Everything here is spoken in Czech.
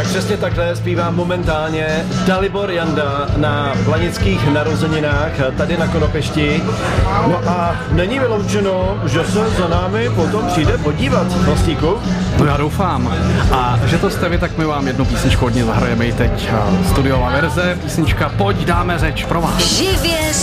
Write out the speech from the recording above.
přesně takhle zpívá momentálně Dalibor Janda na planických narozeninách tady na Konopešti. No a není vyloučeno, že se za námi potom přijde podívat, Vlastíku. No já doufám. A že to jste vy, tak my vám jednu písničku hodně zahrajeme i teď. Studiová verze, písnička Pojď dáme řeč pro vás. Živě